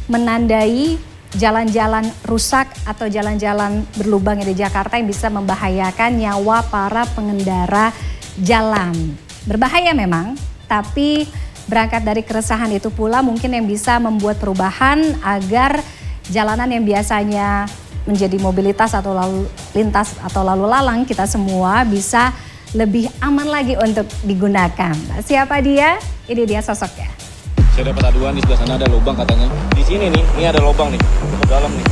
menandai jalan-jalan rusak atau jalan-jalan berlubang di Jakarta yang bisa membahayakan nyawa para pengendara jalan. Berbahaya memang, tapi berangkat dari keresahan itu pula mungkin yang bisa membuat perubahan agar jalanan yang biasanya menjadi mobilitas atau lalu lintas atau lalu lalang kita semua bisa lebih aman lagi untuk digunakan. Siapa dia? Ini dia sosoknya. Saya dapat aduan di sebelah sana ada lubang katanya. Di sini nih, ini ada lubang nih, ke dalam nih.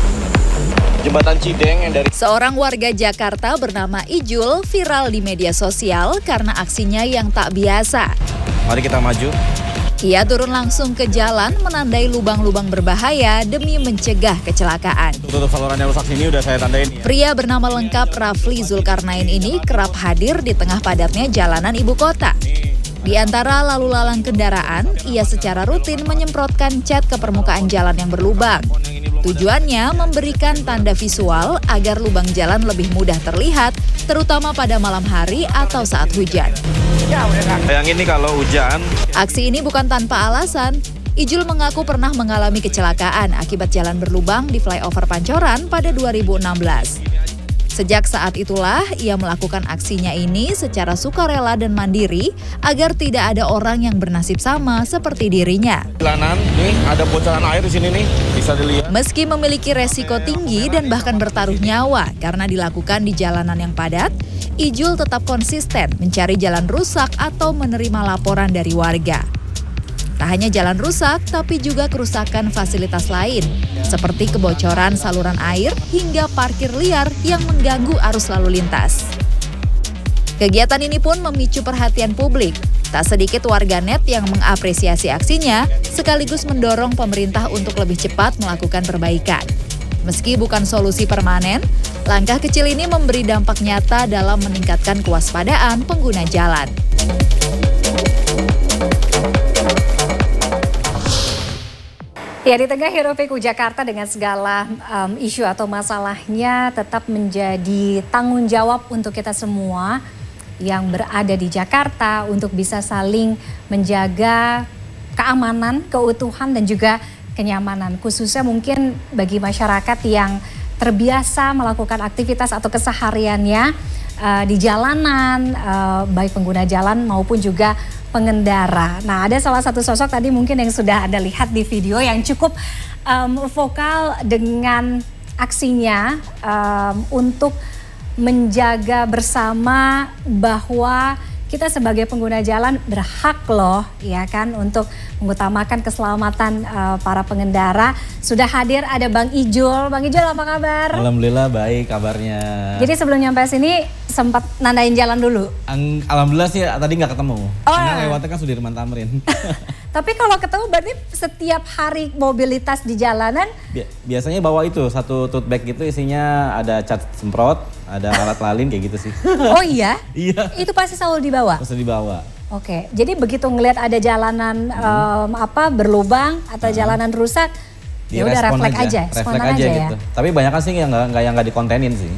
Jembatan Cideng yang dari... Seorang warga Jakarta bernama Ijul viral di media sosial karena aksinya yang tak biasa. Mari kita maju. Ia turun langsung ke jalan menandai lubang-lubang berbahaya demi mencegah kecelakaan. Tutup saluran yang rusak sini udah saya tandain ya. Pria bernama lengkap Rafli Zulkarnain ini kerap hadir di tengah padatnya jalanan ibu kota. Di antara lalu lalang kendaraan, ia secara rutin menyemprotkan cat ke permukaan jalan yang berlubang. Tujuannya memberikan tanda visual agar lubang jalan lebih mudah terlihat, terutama pada malam hari atau saat hujan. Bayangin nih kalau hujan. Aksi ini bukan tanpa alasan. Ijul mengaku pernah mengalami kecelakaan akibat jalan berlubang di flyover Pancoran pada 2016. Sejak saat itulah ia melakukan aksinya ini secara sukarela dan mandiri agar tidak ada orang yang bernasib sama seperti dirinya. Jalanan nih ada bocoran air di sini nih, bisa dilihat. Meski memiliki resiko tinggi dan bahkan bertaruh nyawa karena dilakukan di jalanan yang padat, Ijul tetap konsisten mencari jalan rusak atau menerima laporan dari warga. Tak hanya jalan rusak, tapi juga kerusakan fasilitas lain, seperti kebocoran saluran air hingga parkir liar yang mengganggu arus lalu lintas. Kegiatan ini pun memicu perhatian publik. Tak sedikit warganet yang mengapresiasi aksinya, sekaligus mendorong pemerintah untuk lebih cepat melakukan perbaikan. Meski bukan solusi permanen, langkah kecil ini memberi dampak nyata dalam meningkatkan kewaspadaan pengguna jalan. Ya, di tengah hiruk-pikuk Jakarta dengan segala isu atau masalahnya tetap menjadi tanggung jawab untuk kita semua yang berada di Jakarta untuk bisa saling menjaga keamanan, keutuhan dan juga kenyamanan. Khususnya mungkin bagi masyarakat yang terbiasa melakukan aktivitas atau kesehariannya di jalanan, baik pengguna jalan maupun juga pengendara. Nah, ada salah satu sosok tadi mungkin yang sudah Anda lihat di video yang cukup vokal dengan aksinya untuk menjaga bersama bahwa kita sebagai pengguna jalan berhak loh ya kan untuk mengutamakan keselamatan para pengendara. Sudah hadir ada Bang Ijul. Bang Ijul apa kabar? Alhamdulillah baik kabarnya. Jadi sebelum nyampe sini sempat nandain jalan dulu? Alhamdulillah sih tadi nggak ketemu. Karena lewatnya kan Sudirman Tamrin. Tapi kalau ketemu berarti setiap hari mobilitas di jalanan? Biasanya bawa itu satu tote bag gitu isinya ada cat semprot, ada alat lalin kayak gitu sih. Oh iya? Iya. Itu pasti selalu dibawa? Pasti dibawa. Oke, jadi begitu ngelihat ada jalanan berlubang atau jalanan rusak, ya udah refleks aja, spontan aja ya. Gitu. Tapi banyak kan sih yang nggak dikontenin sih.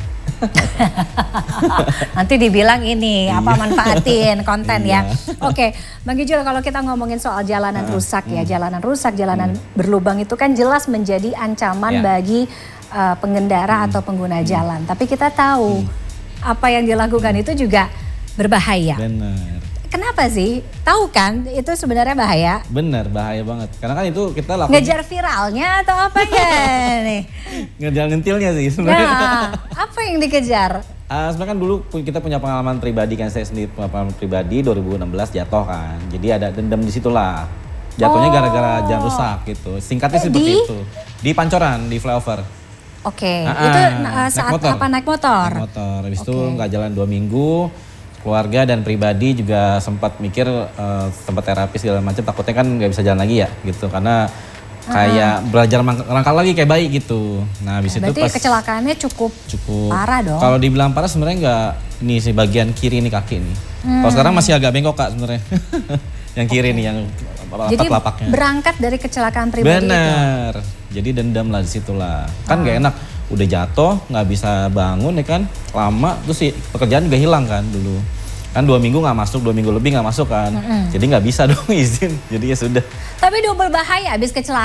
Nanti dibilang ini manfaatin konten ya. Oke, Bang Ijul, kalau kita ngomongin soal jalanan rusak ya, jalanan berlubang itu kan jelas menjadi ancaman bagi pengendara atau pengguna jalan. Tapi kita tahu apa yang dilakukan itu juga berbahaya. Benar. Kenapa sih? Tahu kan itu sebenarnya bahaya? Benar, bahaya banget. Karena kan itu kita lakukan... Ngejar viralnya atau apa ya nih? Ngejar ngentilnya sih sebenarnya. Nah, apa yang dikejar? Sebenarnya kan dulu kita punya pengalaman pribadi kan, saya sendiri pengalaman pribadi 2016 jatuh kan. Jadi ada dendam di situlah. Jatuhnya gara-gara jalan rusak gitu. Singkatnya seperti itu. Di Pancoran, di flyover. Oke, itu saat apa naik motor? Naik motor, habis itu nggak jalan 2 minggu. Keluarga dan pribadi juga sempat mikir, sempat terapis segala macam, takutnya kan nggak bisa jalan lagi ya gitu, karena kayak belajar langkah lagi kayak baik gitu. Nah habis itu pas kecelakaannya cukup parah dong. Kalau dibilang parah sebenarnya nggak, ini sih bagian kiri ini kaki nih. Kalau sekarang masih agak bengkok Kak sebenarnya. Yang kiri nih yang telapaknya. Jadi berangkat dari kecelakaan pribadi. Bener. Jadi dendam lah disitulah. Kan nggak enak. Udah jatuh, nggak bisa bangun ya kan, lama, terus sih pekerjaan juga hilang kan dulu. Kan 2 minggu nggak masuk, 2 minggu lebih nggak masuk kan. Jadi nggak bisa dong izin, jadi ya sudah. Tapi double bahaya abis kecelakaan.